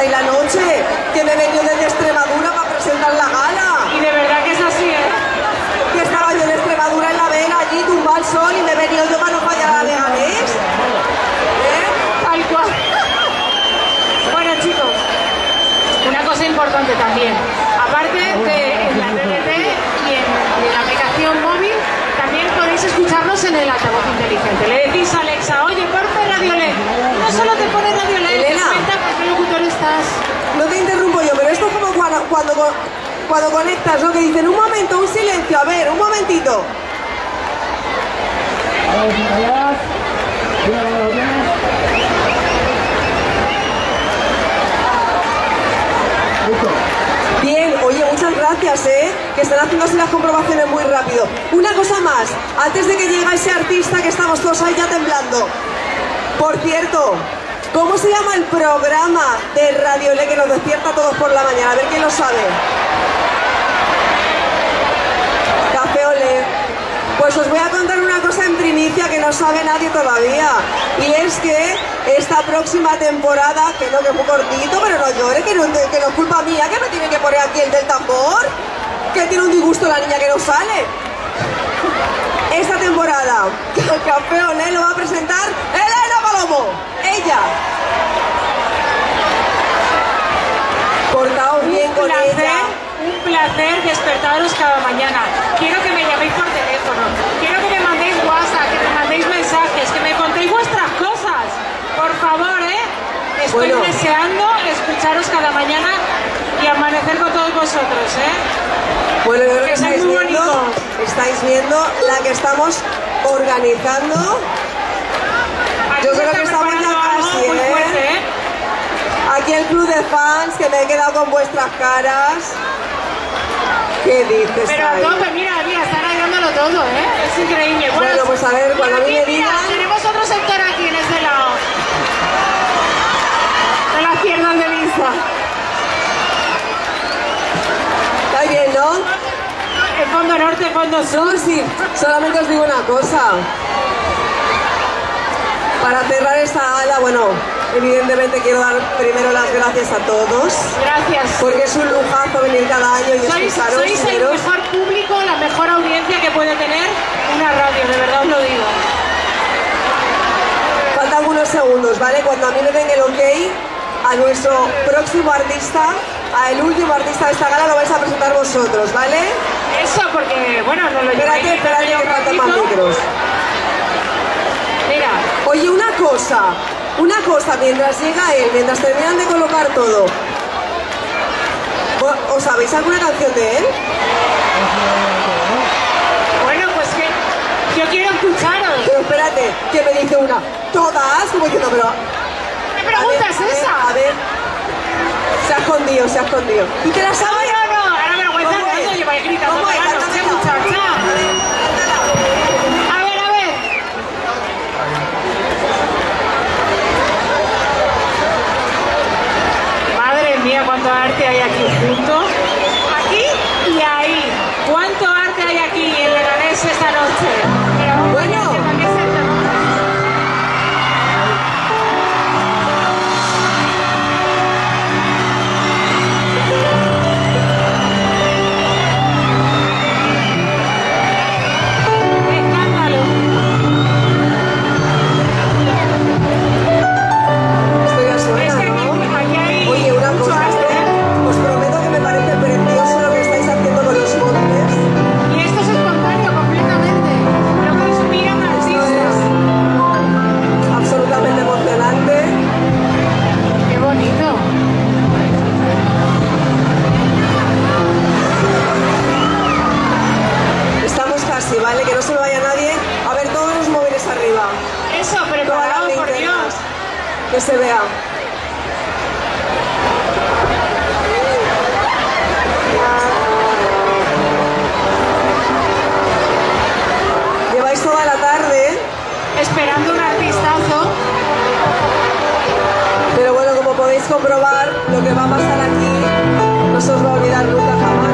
estáis la noche, que me he venido desde Extremadura para presentar la gala. Y de verdad que es así, ¿eh? Que estaba yo en Extremadura, en La Vega, allí tumba el sol y me he venido yo para no fallar a Leganés. Tal cual. Bueno, chicos, una cosa importante también. Aparte de en la TDT y en la aplicación móvil, también podéis escucharnos en el altavoz inteligente. Le decís a Alexa, oye, ponme Radio LED. No solo te pone Radio LED, te Elena, cuenta con qué locutor estás. no te interrumpo yo, pero esto es como cuando conectas, ¿no? Que dicen, un momento, un silencio, a ver, un momentito. Bien, oye, muchas gracias, que están haciendo así las comprobaciones muy rápido. Una cosa más, antes de que llegue ese artista que estamos todos ahí ya temblando. Por cierto, ¿cómo se llama el programa de Radio Le que nos despierta a todos por la mañana? A ver quién lo sabe. Café Olé. Pues os voy a contar una cosa en primicia que no sabe nadie todavía. Y es que esta próxima temporada, que no, que es muy cortito, pero no llore, que no es culpa mía, que me tiene que poner aquí el del tambor. Que tiene un disgusto la niña que no sale. Esta temporada, el Café Olé lo va a presentar Elena Palomo. Ella. Portaos bien con ella. Un placer despertaros cada mañana. Quiero que me llaméis por teléfono, quiero que me mandéis WhatsApp, que me mandéis mensajes, que me contéis vuestras cosas. Por favor, estoy deseando escucharos cada mañana y amanecer con todos vosotros, Bueno, yo creo que estáis estáis viendo la que estamos organizando. Aquí Yo se creo está que estamos ya preparando algo casi, muy fuerte, Aquí el club de fans, que me he quedado con vuestras caras. ¿Qué dices Pero a ahí? tope, mira, están ayudándolo todo, es increíble. Bueno, pues a ver, cuando a mí me mira, digan... tenemos otro sector aquí en este lado. No las pierdas de vista. ¿Está bien, no? El fondo norte, fondo sur. No, sí, solamente os digo una cosa. Para cerrar esta gala, bueno, evidentemente quiero dar primero las gracias a todos. Gracias. Porque es un lujazo venir cada año y escucharos. Sois el mejor público, la mejor audiencia que puede tener una radio, de verdad os lo digo. Faltan algunos segundos, ¿vale? Cuando a mí me den el ok a nuestro próximo artista, al último artista de esta gala, lo vais a presentar vosotros, ¿vale? Eso, porque, bueno, no lo lleváis. Espérate, que faltan más micros. Mira. Oye, una cosa, mientras llega él, mientras terminan de colocar todo, ¿os sabéis alguna canción de él? Bueno, pues que yo quiero escucharos. Pero espérate, que me dice una, todas, como diciendo, pero... ¿Qué pregunta es esa? A ver, se ha escondido. ¿Y te la sabes? No, ahora vergüenza no lleváis gritando. ¿Cómo es? Cántame, muchacha. A ver. Madre mía, cuánto arte hay aquí junto. Aquí y ahí. ¿Cuánto arte hay aquí en Leganés esta noche? Pero Bueno. Esto ya suena, ¿no? Oye, una cosa, os prometo que me parece precioso lo que estáis haciendo con los montes. Y esto es espontáneo completamente. Lo que inspiran Esto artistas. es absolutamente emocionante. Qué bonito. Estamos casi, ¿vale? Que no se me vaya nadie. A ver, todos los móviles arriba. Eso, Todas preparado, las por linternas. Dios. Que se vea. Lleváis toda la tarde, Esperando un artistazo. pero bueno, como podéis comprobar, lo que va a pasar aquí no se os va a olvidar nunca jamás.